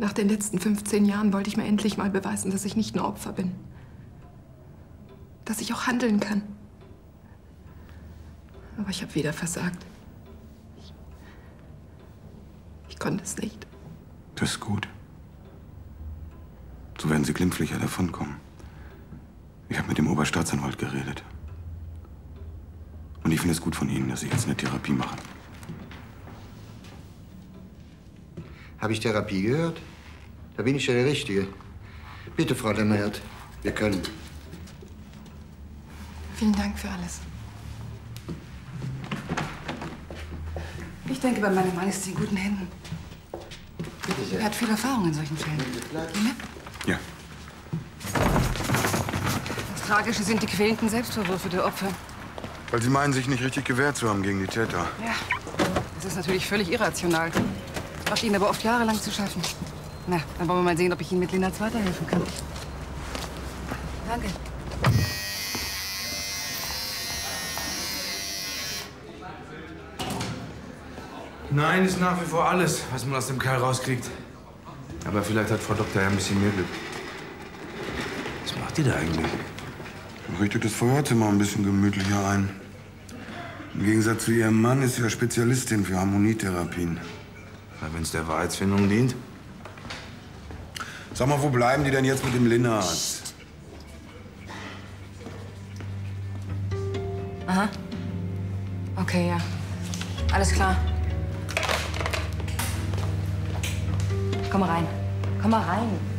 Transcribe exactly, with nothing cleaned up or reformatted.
Nach den letzten fünfzehn Jahren wollte ich mir endlich mal beweisen, dass ich nicht nur Opfer bin. Dass ich auch handeln kann. Aber ich habe wieder versagt. Ich, ich konnte es nicht. Das ist gut. So werden Sie glimpflicher davonkommen. Ich habe mit dem Oberstaatsanwalt geredet. Und ich finde es gut von Ihnen, dass Sie jetzt eine Therapie machen. Habe ich Therapie gehört? Da bin ich ja der Richtige. Bitte, Frau Lämmert, wir können. Vielen Dank für alles. Ich denke, bei meinem Mann ist sie in guten Händen. Bitte sehr. Er hat viel Erfahrung in solchen Fällen. Geh mit. Ja. Das Tragische sind die quälenden Selbstvorwürfe der Opfer. Weil Sie meinen, sich nicht richtig gewehrt zu haben gegen die Täter. Ja, das ist natürlich völlig irrational. Macht Ihnen aber oft jahrelang zu schaffen. Na, dann wollen wir mal sehen, ob ich Ihnen mit Linnertz weiterhelfen kann. Danke. Nein ist nach wie vor alles, was man aus dem Kerl rauskriegt. Aber vielleicht hat Frau Doktor ja ein bisschen mehr Glück. Was macht die da eigentlich? Richtet das Feuerzimmer ein bisschen gemütlicher ein. Im Gegensatz zu ihrem Mann ist sie ja Spezialistin für Harmonietherapien. Na, wenn es der Wahrheitsfindung dient. Sag mal, wo bleiben die denn jetzt mit dem Linnertz? Aha. Okay, ja. Alles klar. Komm mal rein. Komm mal rein.